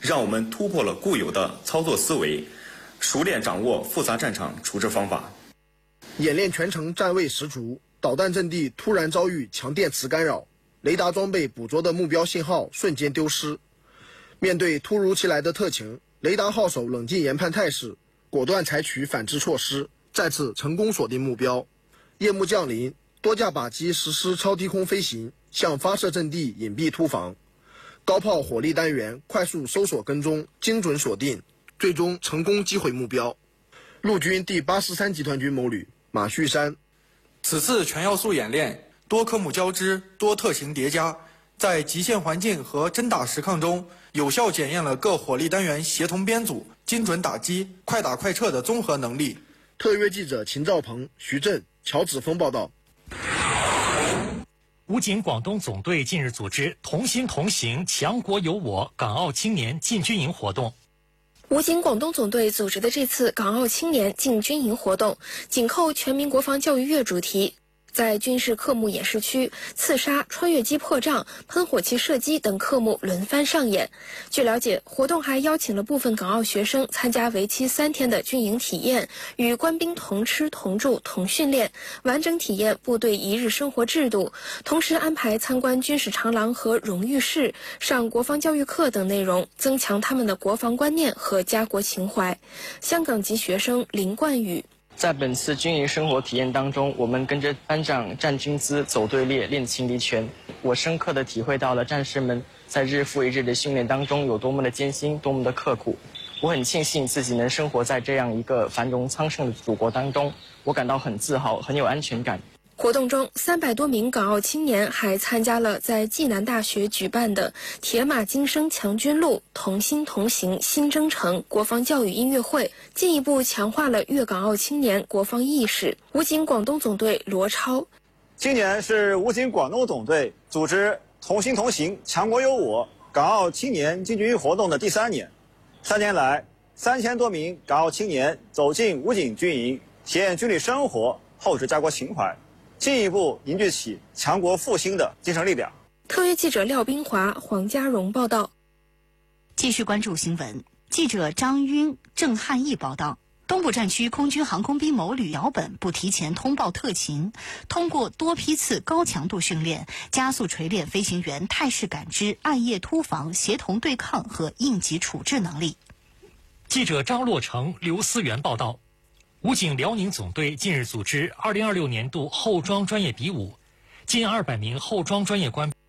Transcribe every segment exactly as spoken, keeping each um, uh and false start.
让我们突破了固有的操作思维，熟练掌握复杂战场处置方法。 演练全程站位十足，导弹阵地突然遭遇强电磁干扰，雷达装备捕捉的目标信号瞬间丢失。面对突如其来的特情，雷达号手冷静研判态势，果断采取反制措施，再次成功锁定目标。夜幕降临，多架靶机实施超低空飞行，向发射阵地隐蔽突防。高炮火力单元快速搜索跟踪，精准锁定，最终成功击毁目标。陆军第八十三集团军某旅马旭山。 此次全要素演练多科目交织、多特型叠加，在极限环境和真打实抗中，有效检验了各火力单元协同编组、精准打击、快打快撤的综合能力。 特约记者秦兆鹏、徐震、乔子峰报道。 武警广东总队近日组织“同心同行，强国有我”港澳青年进军营活动。 武警广东总队组织的这次港澳青年进军营活动，紧扣全民国防教育月主题，在军事科目演示区，刺杀、穿越机破障、喷火器射击等科目轮番上演。据了解，活动还邀请了部分港澳学生参加为期三天的军营体验，与官兵同吃同住同训练，完整体验部队一日生活制度。同时安排参观军事长廊和荣誉室，上国防教育课等内容，增强他们的国防观念和家国情怀。香港籍学生林冠宇。 在本次军营生活体验当中，我们跟着班长站军姿、走队列、练情敌拳。我深刻地体会到了战士们在日复一日的训练当中有多么的艰辛，多么的刻苦。我很庆幸自己能生活在这样一个繁荣昌盛的祖国当中，我感到很自豪，很有安全感。 活动中，三百多名港澳青年还参加了在暨南大学举办的“铁马金声强军路，同心同行新征程”国防教育音乐会，进一步强化了粤港澳青年国防意识。武警广东总队罗超， 今年是武警广东总队组织“同心同行，强国有我”港澳青年进军营活动的第三年。三年来，三千多名港澳青年走进武警军营，体验军旅生活，厚植家国情怀，进一步凝聚起强国复兴的精神力量。 特约记者廖冰华、黄家荣报道。 继续关注新闻，记者张晕、郑汉义报道。东部战区空军航空兵某旅脚本不提前通报特情，通过多批次高强度训练，加速锤炼飞行员态势感知、暗夜突防、协同对抗和应急处置能力。 记者张洛成、刘思源报道。武警辽宁总队近日组织二零二六年度后装专业比武，近二百名后装专业官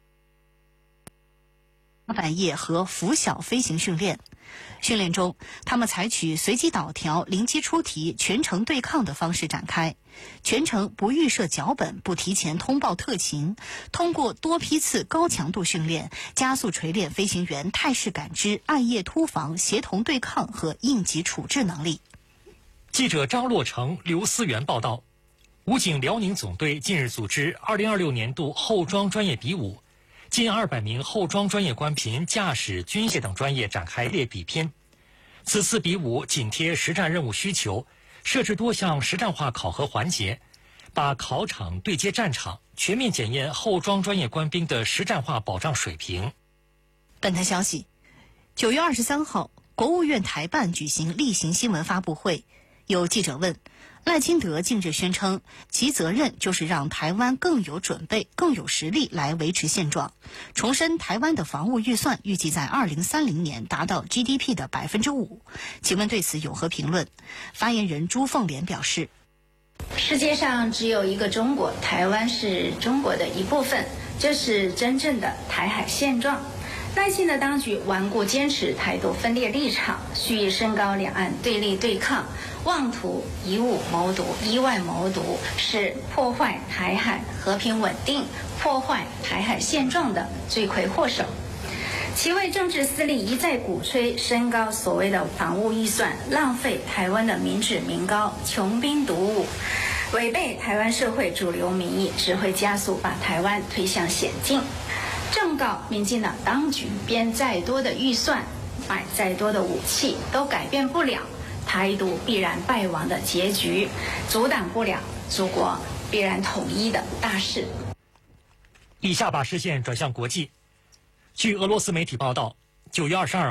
半夜和拂晓飞行训练。训练中，他们采取随机导调、临机出题、全程对抗的方式展开，全程不预设脚本，不提前通报特情，通过多批次高强度训练，加速锤炼飞行员态势感知、暗夜突防、协同对抗和应急处置能力。 记者张洛成、刘思源报道。武警辽宁总队近日组织二零二六年度后装专业比武，近二百名后装专业官凭驾驶、军械等专业展开列比拼。此次比武紧贴实战任务需求，设置多项实战化考核环节，把考场对接战场，全面检验后装专业官兵的实战化保障水平。 本台消息，九月二十三号，国务院台办举行例行新闻发布会，有记者问，赖清德近日宣称，其责任就是让台湾更有准备、更有实力来维持现状，重申台湾的防务预算预计在二零三零年达到 G D P 的百分之五。请问对此有何评论？发言人朱凤莲表示， 世界上只有一个中国，台湾是中国的一部分，这是真正的台海现状。赖清德当局顽固坚持台独分裂立场，蓄意升高两岸对立对抗，妄图以武谋独、以外谋独，是破坏台海和平稳定、破坏台海现状的罪魁祸首。其为政治私利一再鼓吹升高所谓的防务预算，浪费台湾的民脂民膏，穷兵黩武，违背台湾社会主流民意，只会加速把台湾推向险境。正告民进党当局，编再多的预算，买再多的武器，都改变不了台独必然败亡的结局，阻挡不了祖国必然统一的大势。 以下把视线转向国际。据俄罗斯媒体报道，九月二十二